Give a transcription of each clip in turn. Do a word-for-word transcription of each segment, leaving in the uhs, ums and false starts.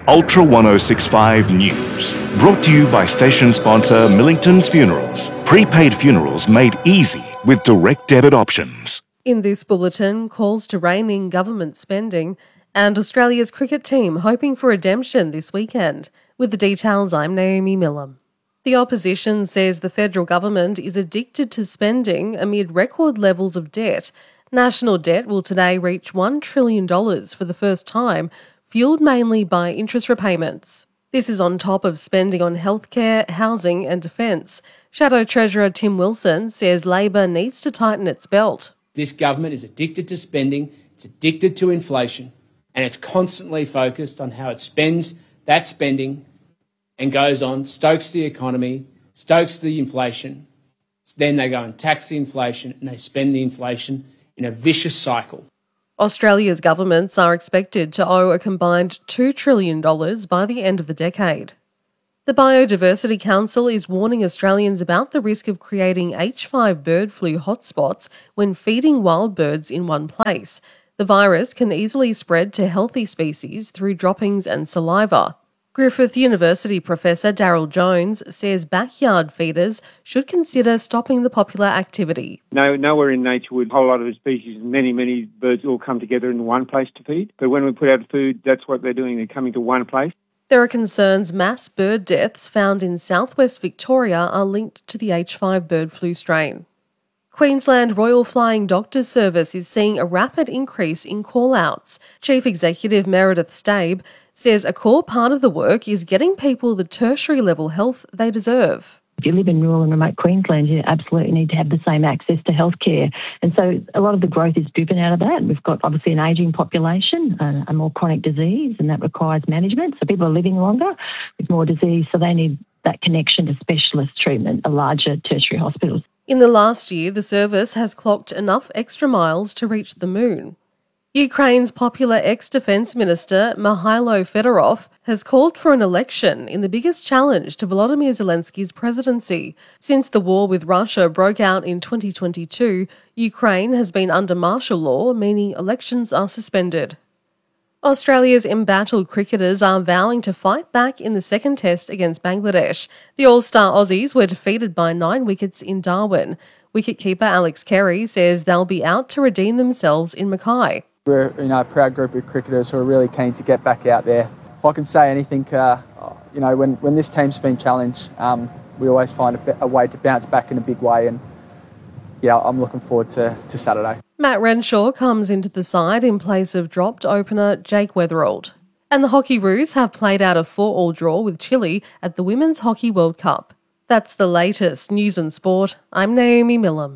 Ultra ten sixty-five News. Brought to you by station sponsor Millington's Funerals. Prepaid funerals made easy with direct debit options. In this bulletin, calls to rein in government spending and Australia's cricket team hoping for redemption this weekend. With the details, I'm Naomi Millam. The opposition says the federal government is addicted to spending amid record levels of debt. National debt will today reach one trillion dollars for the first time, fuelled mainly by interest repayments. This is on top of spending on healthcare, housing and defence. Shadow Treasurer Tim Wilson says Labor needs to tighten its belt. This government is addicted to spending, it's addicted to inflation, and it's constantly focused on how it spends that spending and goes on, stokes the economy, stokes the inflation. Then they go and tax the inflation and they spend the inflation in a vicious cycle. Australia's governments are expected to owe a combined two trillion dollars by the end of the decade. The Biodiversity Council is warning Australians about the risk of creating H five bird flu hotspots when feeding wild birds in one place. The virus can easily spread to healthy species through droppings and saliva. Griffith University professor Daryl Jones says backyard feeders should consider stopping the popular activity. No, nowhere in nature would a whole lot of species, many, many birds all come together in one place to feed. But when we put out food, that's what they're doing. They're coming to one place. There are concerns mass bird deaths found in southwest Victoria are linked to the H five bird flu strain. Queensland Royal Flying Doctors Service is seeing a rapid increase in call-outs. Chief Executive Meredith Stabe says a core part of the work is getting people the tertiary level health they deserve. If you live in rural and remote Queensland, you absolutely need to have the same access to healthcare. And so a lot of the growth is driven out of that. We've got obviously an ageing population, a, a more chronic disease, and that requires management. So people are living longer with more disease, so they need that connection to specialist treatment, a larger tertiary hospitals. In the last year, the service has clocked enough extra miles to reach the moon. Ukraine's popular ex-defence minister, Mikhailo Fedorov, has called for an election in the biggest challenge to Volodymyr Zelensky's presidency. Since the war with Russia broke out in twenty twenty-two, Ukraine has been under martial law, meaning elections are suspended. Australia's embattled cricketers are vowing to fight back in the second test against Bangladesh. The All-Star Aussies were defeated by nine wickets in Darwin. Wicketkeeper Alex Carey says they'll be out to redeem themselves in Mackay. We're you know, a proud group of cricketers who are really keen to get back out there. If I can say anything, uh, you know, when, when this team's been challenged, um, we always find a, a way to bounce back in a big way, and yeah, I'm looking forward to, to Saturday. Matt Renshaw comes into the side in place of dropped opener Jake Weatherald. And the Hockey Roos have played out a four-all draw with Chile at the Women's Hockey World Cup. That's the latest news and sport. I'm Naomi Millam.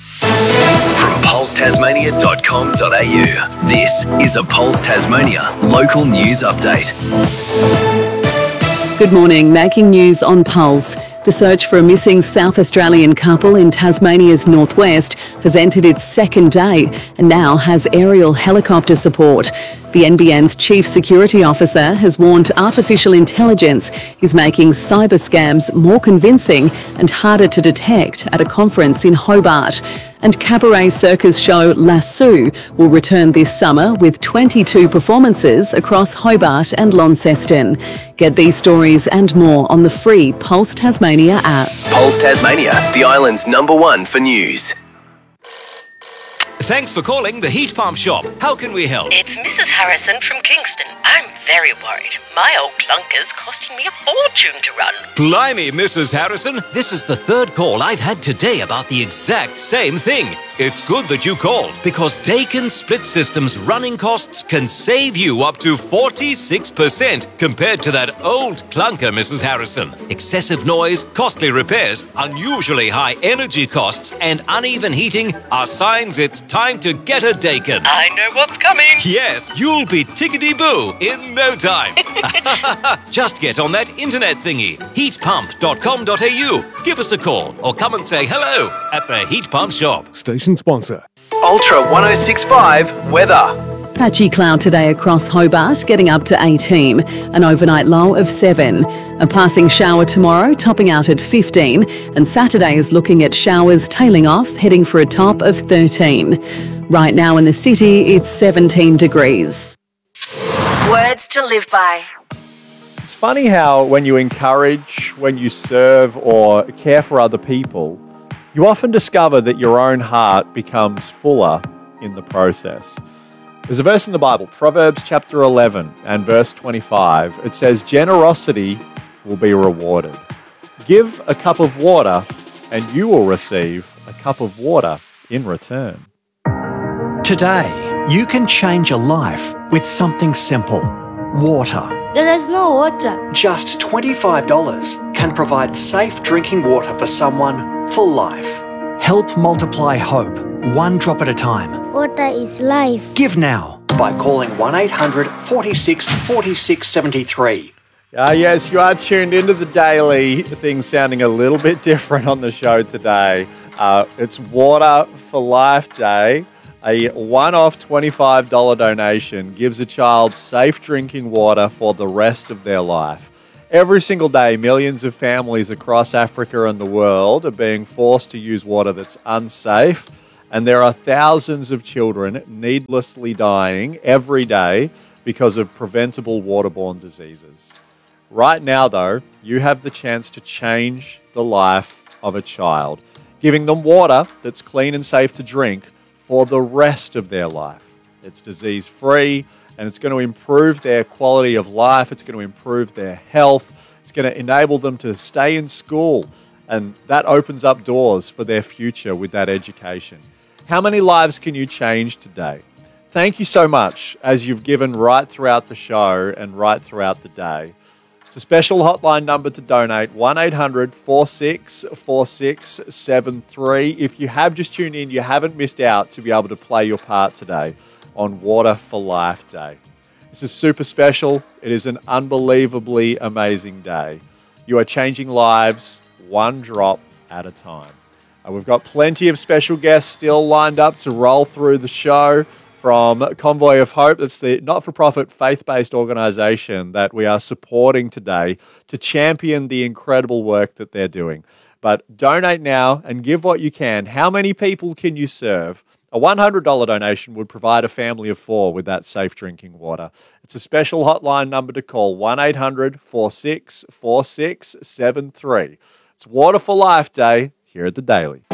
From pulse tasmania dot com dot a u, this is a Pulse Tasmania local news update. Good morning. Making news on Pulse. The search for a missing South Australian couple in Tasmania's northwest has entered its second day and now has aerial helicopter support. The N B N's chief security officer has warned artificial intelligence is making cyber scams more convincing and harder to detect at a conference in Hobart. And cabaret circus show Lasso will return this summer with twenty-two performances across Hobart and Launceston. Get these stories and more on the free Pulse Tasmania app. Pulse Tasmania, the island's number one for news. Thanks for calling the Heat Pump Shop. How can we help? It's Missus Harrison from Kingston. I'm very worried. My old clunker's costing me a fortune to run. Blimey, Missus Harrison. This is the third call I've had today about the exact same thing. It's good that you called, because Daikin Split System's running costs can save you up to forty-six percent compared to that old clunker, Missus Harrison. Excessive noise, costly repairs, unusually high energy costs, and uneven heating are signs it's time to get a Daikin. I know what's coming. Yes, you'll be tickety-boo in no time. Just get on that internet thingy, heat pump dot com dot a u. Give us a call or come and say hello at the Heat Pump Shop. Station sponsor. Ultra ten sixty-five weather. Patchy cloud today across Hobart, getting up to eighteen. An overnight low of seven. A passing shower tomorrow, topping out at fifteen. And Saturday is looking at showers tailing off, heading for a top of thirteen. Right now in the city, it's seventeen degrees. Words to live by. funny how when you encourage, when you serve or care for other people, you often discover that your own heart becomes fuller in the process. There's a verse in the Bible, Proverbs chapter eleven and verse twenty-five. It says, generosity will be rewarded. Give a cup of water and you will receive a cup of water in return. Today, you can change a life with something simple. Water. There is no water. Just twenty-five dollars can provide safe drinking water for someone for life. Help multiply hope, one drop at a time. Water is life. Give now by calling one eight hundred forty-six forty-six seventy-three. Ah, yes, you are tuned into the daily. Things sounding a little bit different on the show today. Uh, it's Water for Life Day. A one-off twenty-five dollars donation gives a child safe drinking water for the rest of their life. Every single day, millions of families across Africa and the world are being forced to use water that's unsafe, and there are thousands of children needlessly dying every day because of preventable waterborne diseases. Right now, though, you have the chance to change the life of a child, giving them water that's clean and safe to drink for the rest of their life. It's disease-free, and it's going to improve their quality of life. It's going to improve their health. It's going to enable them to stay in school, and that opens up doors for their future with that education. How many lives can you change today? Thank you so much as you've given right throughout the show and right throughout the day. It's a special hotline number to donate, one eight hundred forty-six forty-six seventy-three. If you have just tuned in, you haven't missed out to be able to play your part today on Water for Life Day. This is super special. It is an unbelievably amazing day. You are changing lives one drop at a time. Uh, we've got plenty of special guests still lined up to roll through the show. From Convoy of Hope, that's the not-for-profit faith-based organisation that we are supporting today to champion the incredible work that they're doing. But donate now and give what you can. How many people can you serve? A one hundred dollars donation would provide a family of four with that safe drinking water. It's a special hotline number to call, one eight hundred forty-six forty-six seventy-three. It's Water for Life Day here at The Daily.